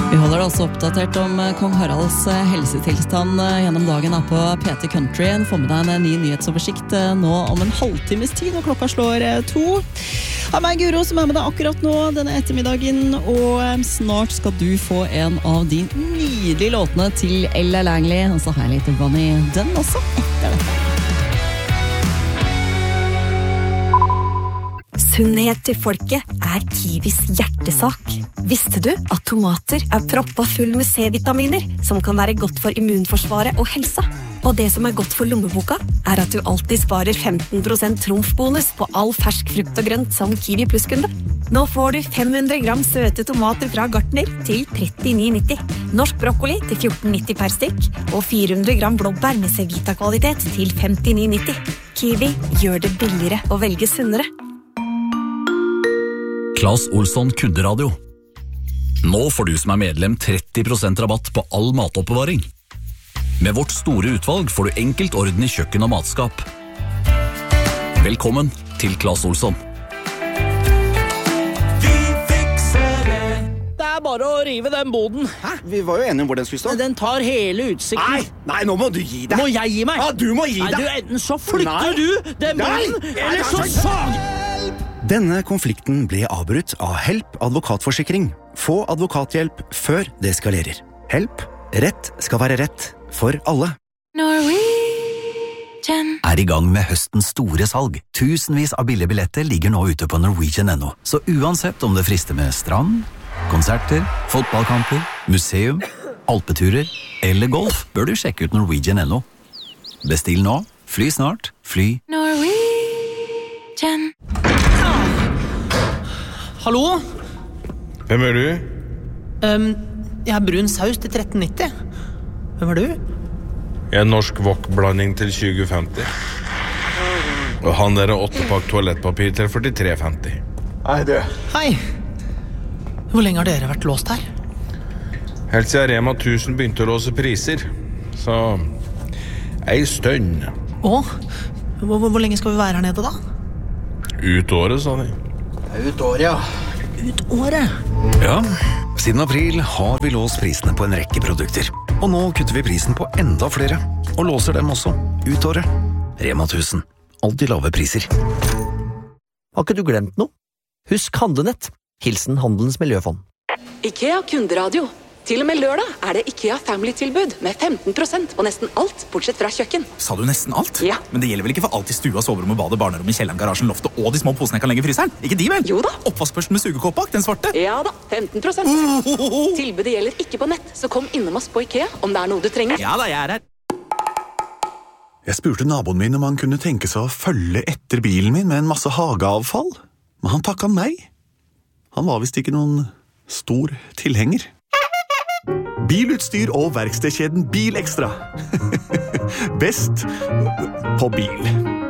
Vi holder også oppdatert om kong Haralds helsetilstand gjennom dagen på PT Country. Få med deg en ny nyhetsoversikt nå om en halvtimes tid, når klokka slår 2. Av meg, Guro, som med deg akkurat nå denne ettermiddagen, og snart skal du få en av de nydelige låtene til Ella Langley. Og så har jeg litt Ronny Dunn også etter dette. Sunnhet til folket Kiwis hjertesak. Visste du at tomater proppa full med C-vitaminer, som kan være godt for immunforsvaret og helsa? Og det som godt for lommeboka, at du alltid sparer 15% trumfbonus på all fersk frukt og grønt som Kiwi Plus-kunde. Nå får du 500 gram søte tomater fra Gartner til 39,90. Norsk brokkoli til 14,90 per stykk, og 400 gram blåbær med C-vita-kvalitet til 59,90. Kiwi gjør det billigere å velge sunnere. Claes Olsson kunderadio. Nå får du som medlem 30% rabatt på all matoppbevaring. Med vårt store utvalg får du enkelt orden i kjøkken og matskap. Velkommen til Claes Olsson. Vi fikser det. Det bare å rive den boden. Hæ? Vi var jo enige om hvor den skulle stå. Den tar hele utsikten. Nei, nå må du gi deg. Må jeg gi meg? Ja, du må gi deg. Nei, enten så flytter du den boden, eller så sag. Denne konflikten ble avbrutt av Help advokatforsikring. Få advokathjelp før det eskalerer. Help. Rett skal være rett for alle. Norwegian. I gang med høstens store salg. Tusenvis av billige billetter ligger nå ute på Norwegian.no. Så uansett om det frister med strand, konserter, fotballkamper, museum, alpeturer eller golf, bør du sjekke ut Norwegian.no. Bestill nå, fly snart, fly Norwegian. Hallo? Hvem du? Jeg brun saus til 13,90. Hvem du? Jeg norsk wok-blanding til 20,50. Og han der 8-pakk toalettpapir til 43,50. Hei, du. Hei. Hvor lenge har dere vært låst her? Helt siden Rema 1000 begynte å låse priser. Så ei stønn. Hvor lenge skal vi være her nede da? Ut året, sa de. Ut året, ja. Ut året? Ja, siden april har vi låst prisene på en rekke produkter. Og nå kutter vi prisen på enda flere, og låser dem også ut året. Rema 1000. Alltid lave priser. Har ikke du glemt noe? Husk handlenett. Hilsen Handelens Miljøfond. IKEA kunderadio. Til og med lørdag det IKEA Family-tilbud med 15% på nesten alt, bortsett fra kjøkken. Sa du nesten alt? Ja. Men det gjelder vel ikke for alt i stua, soverommet, badet, barnerommet, kjelleren, garasjen, loftet og de små posene jeg kan legge i fryseren? Ikke de vel? Jo da. Oppvaskbørsten med sugekåp bak, den svarte? Ja da, 15%. Tilbudet gjelder ikke på nett, så kom innom oss på IKEA om det noe du trenger. Ja da, jeg her. Jeg spurte naboen min om han kunne tenke seg å følge etter bilen min med en masse hageavfall, men han takket nei. Han var vist ikke noen stor tilhenger. Bilutstyr og verkstedkjeden Bil Extra. Best på bil.